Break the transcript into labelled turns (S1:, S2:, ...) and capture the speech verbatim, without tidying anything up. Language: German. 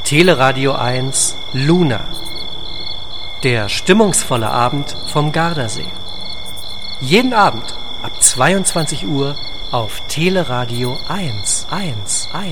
S1: Teleradio eins Luna. Der stimmungsvolle Abend vom Gardasee. Jeden Abend ab zweiundzwanzig Uhr auf Teleradio eins, eins, eins.